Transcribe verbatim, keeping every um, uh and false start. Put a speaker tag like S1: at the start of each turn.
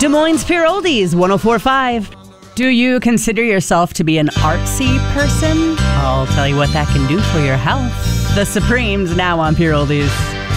S1: Des Moines Pure Oldies, one oh four point five. Do you consider yourself to be an artsy person? I'll tell you what that can do for your health. The Supremes, now on Pure Oldies.